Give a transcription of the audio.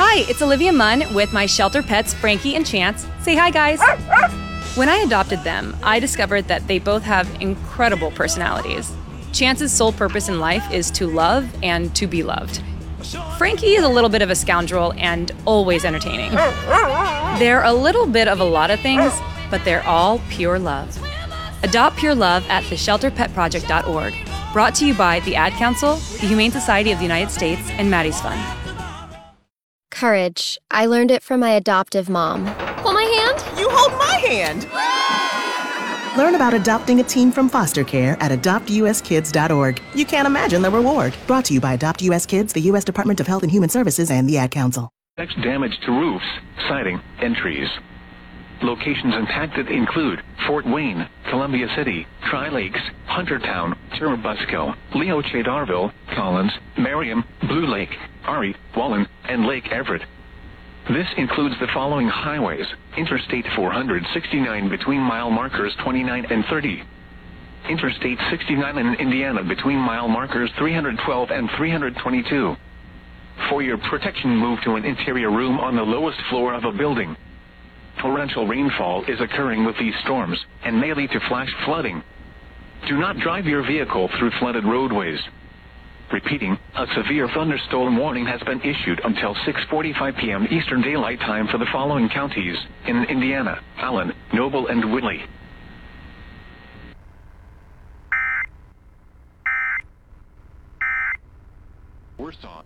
Hi, it's Olivia Munn with my shelter pets, Frankie and Chance. Say hi, guys. When I adopted them, I discovered that they both have incredible personalities. Chance's sole purpose in life is to love and to be loved. Frankie is a little bit of a scoundrel and always entertaining. They're a little bit of a lot of things, but they're all pure love. Adopt pure love at theshelterpetproject.org. Brought to you by the Ad Council, the Humane Society of the United States, and Maddie's Fund. Courage. I learned it from my adoptive mom. Hold my hand? You hold my hand! Learn about adopting a teen from foster care at adoptuskids.org. You can't imagine the reward. Brought to you by Adopt US Kids, the U.S. Department of Health and Human Services, and the Ad Council. Next damage to roofs, siding, and trees. Locations impacted include Fort Wayne, Columbia City, Tri-Lakes, Huntertown, Churubusco, Leo Chadarville, Collins, Merriam, Blue Lake, Ari, Wallen, and Lake Everett. This includes the following highways: Interstate 469 between mile markers 29 and 30. Interstate 69 in Indiana between mile markers 312 and 322. For your protection, move to an interior room on the lowest floor of a building. Torrential rainfall is occurring with these storms and may lead to flash flooding. Do not drive your vehicle through flooded roadways. Repeating, a severe thunderstorm warning has been issued until 6:45 p.m. Eastern Daylight Time for the following counties in Indiana: Allen, Noble, and Whitley.